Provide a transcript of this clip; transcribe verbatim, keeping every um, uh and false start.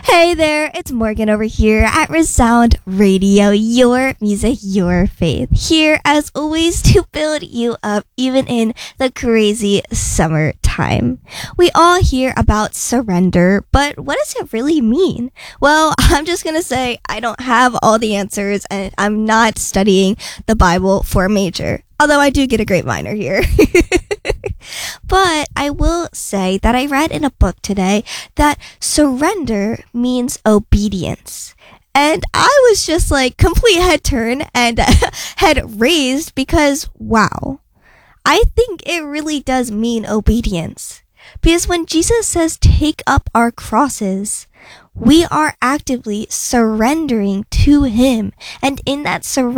Hey there, it's Morgan over here at Resound Radio, your music, your faith. Here, as always, to build you up even in the crazy summertime. We all hear about surrender, but what does it really mean? Well, I'm just gonna say I don't have all the answers, and I'm not studying the Bible for a major. Although I do get a great minor here. But I will say that I read in a book today that surrender means obedience. And I was just like complete head turn and head raised because, wow, I think it really does mean obedience. Because when Jesus says take up our crosses, we are actively surrendering to him. And in that surrender,